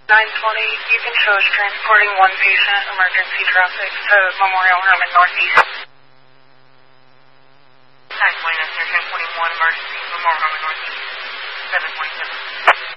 920, you can show us transporting one patient, emergency traffic, to Memorial Hermann Northeast. 920, that's 1041, emergency, Memorial Hermann Northeast, 727.